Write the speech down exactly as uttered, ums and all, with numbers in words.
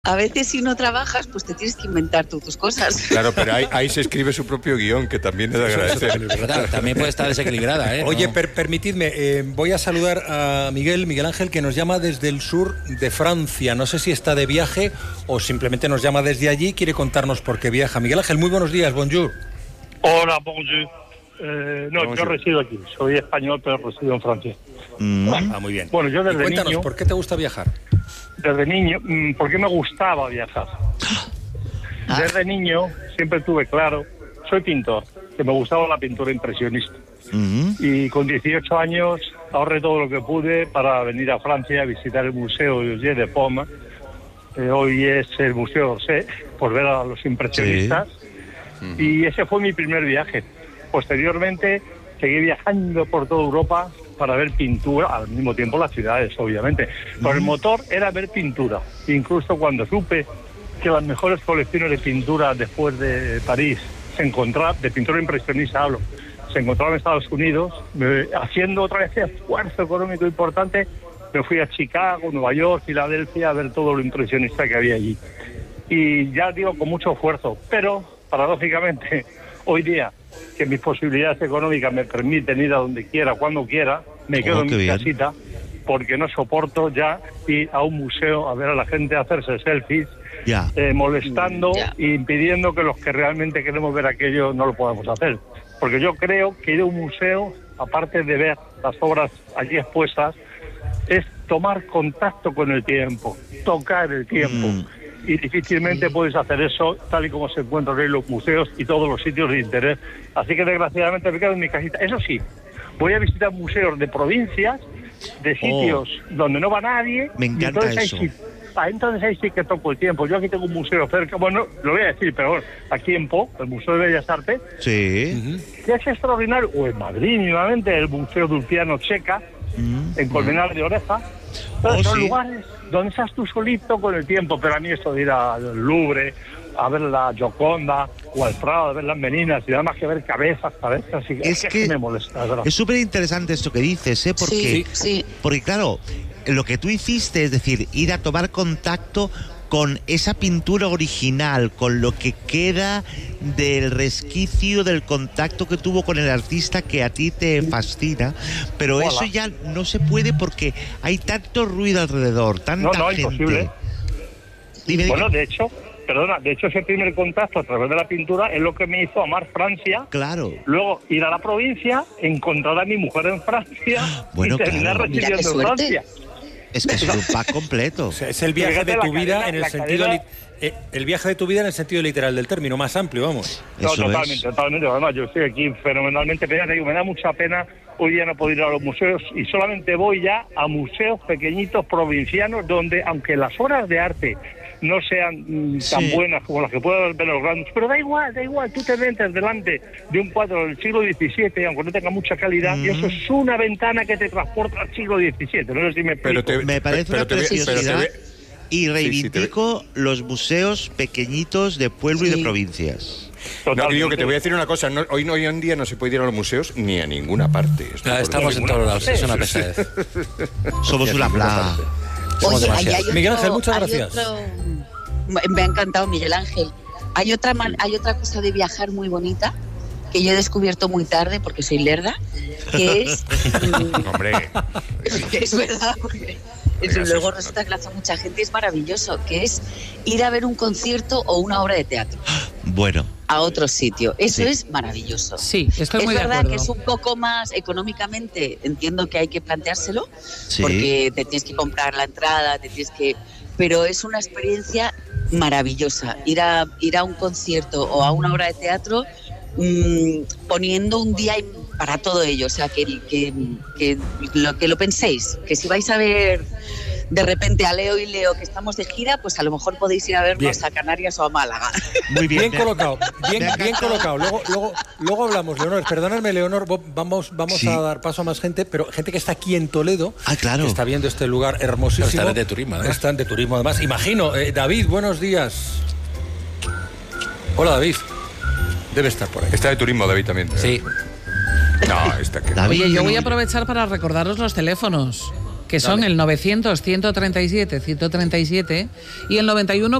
A veces si no trabajas, pues te tienes que inventar tú tus cosas. Claro, pero ahí, ahí se escribe su propio guión, que también es de agradecer. Verdad, también puede estar desequilibrada, ¿eh? Oye, no. per permitidme, eh, voy a saludar a Miguel, Miguel Ángel, que nos llama desde el sur de Francia. No sé si está de viaje o simplemente nos llama desde allí y quiere contarnos por qué viaja. Miguel Ángel, muy buenos días, bonjour. Hola, bonjour. Eh, no, bonjour. Yo resido aquí, soy español, pero resido en Francia. Mm. Ah, muy bien. Bueno, yo desde y cuéntanos, niño... ¿por qué te gusta viajar? Desde niño, ¿por qué me gustaba viajar? Ah. Desde niño siempre tuve claro, soy pintor, que me gustaba la pintura impresionista. Uh-huh. Y con dieciocho años ahorré todo lo que pude para venir a Francia a visitar el Museo Eugène de Poma. Eh, hoy es el Museo Orsay, por ver a los impresionistas. Sí. Uh-huh. Y ese fue mi primer viaje. Posteriormente seguí viajando por toda Europa para ver pintura, al mismo tiempo las ciudades, obviamente. Pero el motor era ver pintura. Incluso cuando supe que las mejores colecciones de pintura después de París se encontraban, de pintura impresionista hablo, se encontraban en Estados Unidos, me, haciendo otra vez esfuerzo económico importante, me fui a Chicago, Nueva York, Filadelfia, a ver todo lo impresionista que había allí. Y ya digo, con mucho esfuerzo, pero paradójicamente, hoy día, que mis posibilidades económicas me permiten ir a donde quiera, cuando quiera, me quedo oh, en mi bien. casita, porque no soporto ya ir a un museo a ver a la gente hacerse selfies, yeah. eh, molestando yeah. e impidiendo que los que realmente queremos ver aquello no lo podamos hacer. Porque yo creo que ir a un museo, aparte de ver las obras allí expuestas, es tomar contacto con el tiempo, tocar el tiempo. Mm. Y difícilmente sí. puedes hacer eso tal y como se encuentran en los museos y todos los sitios de interés. Así que desgraciadamente me quedo en mi casita. Eso sí, voy a visitar museos de provincias, de sitios oh. donde no va nadie. Me encanta entonces eso. Ahí sí, entonces ahí sí que toco el tiempo. Yo aquí tengo un museo cerca, bueno, lo voy a decir, pero bueno, aquí en Po, el Museo de Bellas Artes, sí. uh-huh. que es extraordinario, o en Madrid nuevamente, el Museo Dulciano Checa, uh-huh. en Colmenar de Oreja. Entonces, oh, son sí. lugares donde estás tú solito con el tiempo, pero a mí esto de ir al Louvre, a ver la Gioconda o al Prado, a ver las meninas y nada más que ver cabezas, cabezas, y es, es que, que me molesta. ¿verdad? Es súper interesante esto que dices, ¿eh? Porque, sí, sí. porque claro, lo que tú hiciste, es decir, ir a tomar contacto con esa pintura original, con lo que queda del resquicio del contacto que tuvo con el artista que a ti te fascina, pero Hola. eso ya no se puede porque hay tanto ruido alrededor, tanta no, no, gente. Imposible. Dime, bueno, dime. de hecho, perdona, de hecho ese primer contacto a través de la pintura es lo que me hizo amar Francia. Claro. Luego ir a la provincia, encontrar a mi mujer en Francia bueno, y terminar claro. residiendo en Francia. Es que es un pack completo. O sea, es el viaje de tu vida cadena, en el sentido cadena... eh, el viaje de tu vida en el sentido literal del término, más amplio, vamos. No, Eso totalmente, es. totalmente. Además, yo estoy aquí fenomenalmente pena, digo, me da mucha pena hoy día no poder ir a los museos y solamente voy ya a museos pequeñitos provincianos donde, aunque las obras de arte no sean mm, tan sí. buenas como las que puedan ver los grandes, pero da igual, da igual, tú te metes delante de un cuadro del siglo diecisiete, aunque no tenga mucha calidad, mm. y eso es una ventana que te transporta al siglo diecisiete, no sé si me explico. Pero te, me parece pero una preciosidad y reivindico sí, sí, los museos pequeñitos de pueblo sí. y de provincias. No, digo que te voy a decir una cosa, no, hoy, hoy en día no se puede ir a los museos ni a ninguna parte. No, estamos en todos lados, es una pesadez. Somos una plaga. Oye, hay, hay otro, Miguel Ángel, muchas gracias. Otro, me ha encantado, Miguel Ángel. Hay otra, hay otra cosa de viajar muy bonita que yo he descubierto muy tarde porque soy lerda, que es... Hombre. Es verdad, porque eso luego resulta que lo hace mucha gente, es maravilloso, que es ir a ver un concierto o una obra de teatro. Bueno. A otro sitio. Eso sí. es maravilloso. Sí, estoy es muy de acuerdo. Es verdad que es un poco más económicamente, entiendo que hay que planteárselo, sí. porque te tienes que comprar la entrada, te tienes que... Pero es una experiencia maravillosa. Ir a, ir a un concierto o a una obra de teatro mmm, poniendo un día para todo ello. O sea, que, que, que, lo, que lo penséis. Que si vais a ver de repente a Leo y Leo que estamos de gira, pues a lo mejor podéis ir a vernos bien. a Canarias o a Málaga. Muy bien, bien colocado, bien, bien colocado. Luego, luego, luego hablamos, Leonor. Perdóname, Leonor, vamos, vamos sí. a dar paso a más gente, pero gente que está aquí en Toledo, ah, claro. que está viendo este lugar hermosísimo. Están de turismo, además. Están de turismo, además. Imagino, eh, David, buenos días. Hola, David. Debe estar por ahí. Está de turismo, David, también. Sí. No, está que... Oye, yo voy a aprovechar para recordaros los teléfonos. que son Dale. el novecientos, ciento treinta y siete, ciento treinta y siete y el noventa y uno